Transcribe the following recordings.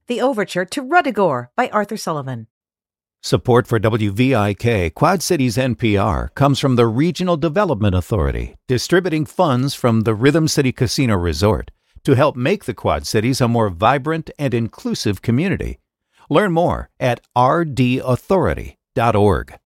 the overture to Ruddigore by Arthur Sullivan. Support for WVIK Quad Cities NPR comes from the Regional Development Authority, distributing funds from the Rhythm City Casino Resort to help make the Quad Cities a more vibrant and inclusive community. Learn more at rdauthority.org.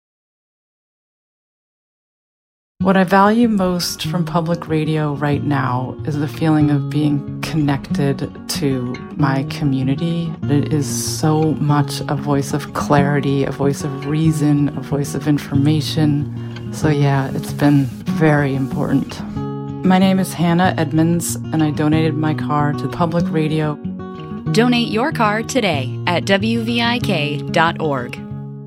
What I value most from public radio right now is the feeling of being connected to my community. It is so much a voice of clarity, a voice of reason, a voice of information. So yeah, it's been very important. My name is Hannah Edmonds, and I donated my car to public radio. Donate your car today at wvik.org.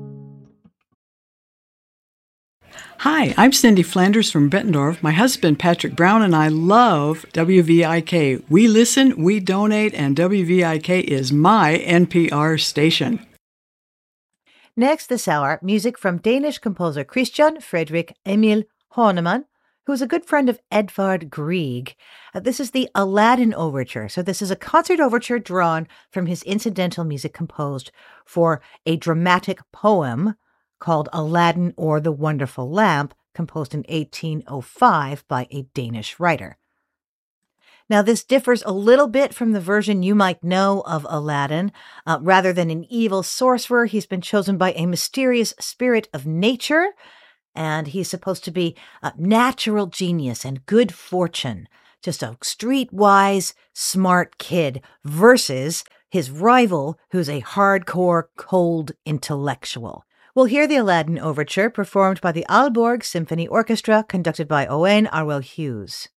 Hi, I'm Cindy Flanders from Bettendorf. My husband, Patrick Brown, and I love WVIK. We listen, we donate, and WVIK is my NPR station. Next this hour, music from Danish composer Christian Fredrik Emil Horneman, who's a good friend of Edvard Grieg. This is the Aladdin Overture. So this is a concert overture drawn from his incidental music composed for a dramatic poem called Aladdin or the Wonderful Lamp, composed in 1805 by a Danish writer. Now, this differs a little bit from the version you might know of Aladdin. Rather than an evil sorcerer, he's been chosen by a mysterious spirit of nature, and he's supposed to be a natural genius and good fortune, just a streetwise, smart kid, versus his rival, who's a hardcore, cold intellectual. We'll hear the Aladdin Overture performed by the Aalborg Symphony Orchestra, conducted by Owain Arwell Hughes.